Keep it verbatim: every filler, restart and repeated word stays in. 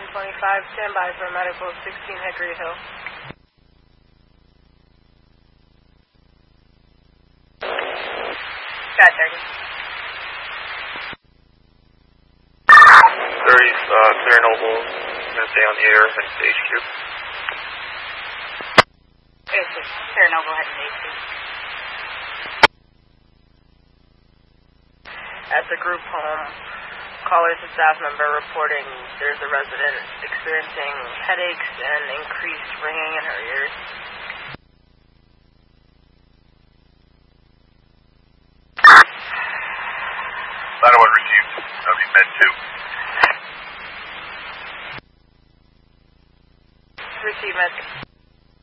twenty-five, stand by for medical, sixteen Hickory Hill. Got thirty. thirty, uh, Clear Noble, I'm going to stay on the air, heading to H Q. It's just Clear Noble heading to H Q. At the group home, callers and staff member reporting there's a resident experiencing headaches and increased ringing in her ears. Ladder one received. W Med two. Receive message.